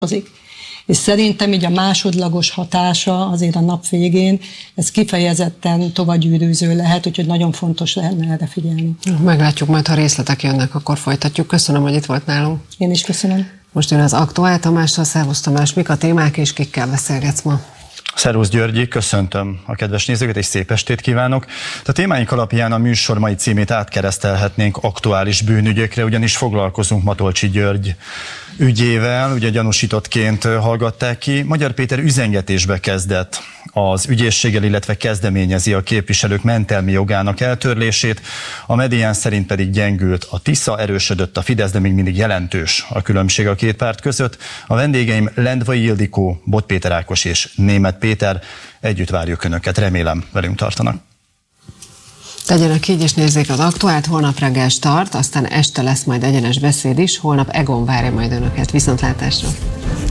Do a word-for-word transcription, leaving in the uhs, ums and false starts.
És szerintem így a másodlagos hatása azért a nap végén, ez kifejezetten tovagyűrűző lehet, úgyhogy nagyon fontos lenne erre figyelni. Meglátjuk majd, ha részletek jönnek, akkor folytatjuk. Köszönöm, hogy itt volt nálunk. Én is köszönöm. Most jön az Aktuál Tamással. Szervusz Tamás, mik a témák és kikkel beszélgetsz ma? Szervusz Györgyi, köszöntöm a kedves nézőket, és szép estét kívánok. A témáink alapján a műsor mai címét átkeresztelhetnénk aktuális bűnügyekre, ugyanis foglalkozunk Matolcsy György ügyével, ugye gyanúsítottként hallgatták ki. Magyar Péter üzengetésbe kezdett az ügyészséggel, illetve kezdeményezi a képviselők mentelmi jogának eltörlését, a medián szerint pedig gyengült a Tisza, erősödött a Fidesz, de még mindig jelentős a különbség a két párt között. A vendégeim Lendvai Ildikó, Bot Péter Ákos és Németh Péter. Együtt várjuk Önöket, remélem velünk tartanak. Tegyenek így és nézzék az Aktuált, holnap reggel start, aztán este lesz majd egyenes beszéd is, holnap Egon várja majd Önöket. Viszontlátásra!